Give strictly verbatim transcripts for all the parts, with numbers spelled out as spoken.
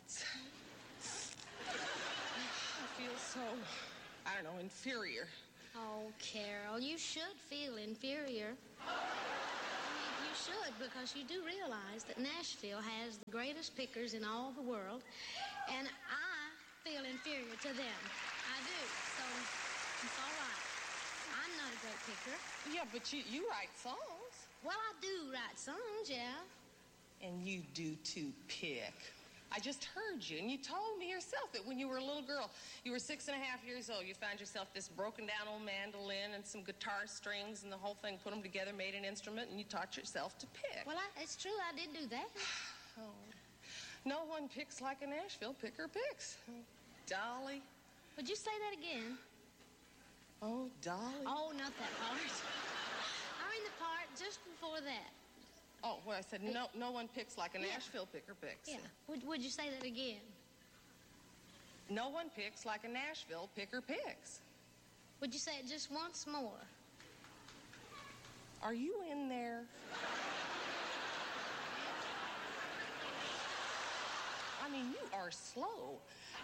writes. I feel so, I don't know, inferior. Oh, Carol, you should feel inferior. I mean, you should, because you do realize that Nashville has the greatest pickers in all the world, and I feel inferior to them. I do, so it's all right. I'm not a great picker. Yeah, but you, you write songs. Well, I do write songs, yeah. And you do too, pick. I just heard you, and you told me yourself that when you were a little girl, you were six and a half years old, you found yourself this broken-down old mandolin and some guitar strings and the whole thing, put them together, made an instrument, and you taught yourself to pick. Well, I, it's true, I did do that. Oh. No one picks like a Nashville picker picks. Dolly. Would you say that again? Oh, Dolly. Oh, not that part. I mean the part just before that. Oh, well, I said no no one picks like a Nashville yeah. picker picks. Yeah. Would, would you say that again? No one picks like a Nashville picker picks. Would you say it just once more? Are you in there? I mean, you are slow.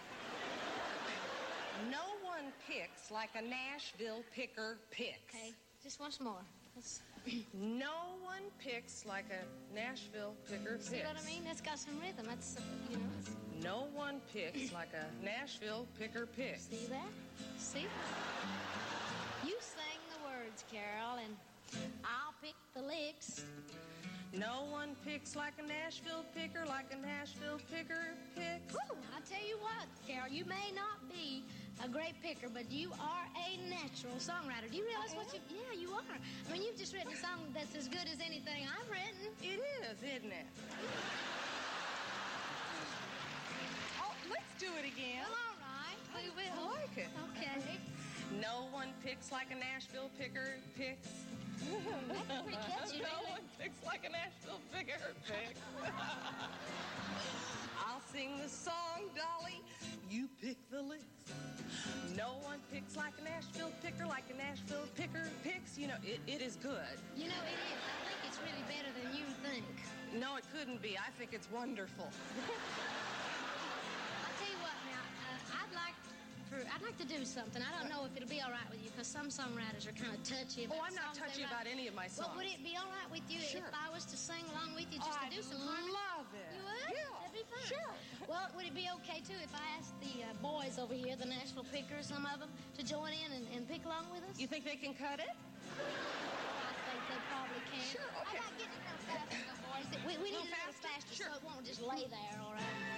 No one picks like a Nashville picker picks. Okay, just once more. Let's... No one picks like a Nashville picker picks. See what I mean? That's got some rhythm. That's, uh, you know. It's... No one picks like a Nashville picker picks. See that? See? You sang the words, Carol, and I'll pick the licks. No one picks like a Nashville picker, like a Nashville picker picks. Whew, I tell you what, Carol, you may not be a great picker, but you are a natural songwriter. Do you realize what you... Yeah, you are. I mean, you've just written a song that's as good as anything I've written. It is, isn't it? Oh, let's do it again. Well, all right. We will. I like it. Okay. No one picks like a Nashville picker picks. That's pretty catchy, No really. one picks like a Nashville picker picks. I'll sing the song, Dolly. You pick the licks. No one picks like a Nashville picker, like a Nashville picker picks. You know, it, it is good. You know, it is. I think it's really better than you think. No, it couldn't be. I think it's wonderful. I'll tell you what, now, uh, I'd like for, I'd like to do something. I don't know if it'll be all right with you, because some songwriters are kind of touchy about Oh, I'm not songs touchy they write. about any of my songs. Well, would it be all right with you Sure. if I was to sing along with you, just oh, to do I'd some harmony? love it. You would? Yeah. That'd be fun. Sure. Well, would it be okay, too, if I asked the uh, boys over here, the Nashville Pickers, some of them, to join in and, and pick along with us? You think they can cut it? I think they probably can. Sure, okay. How about getting it a little faster, boys? We, we need Little it a little faster? faster Sure. so it won't just lay there, all right?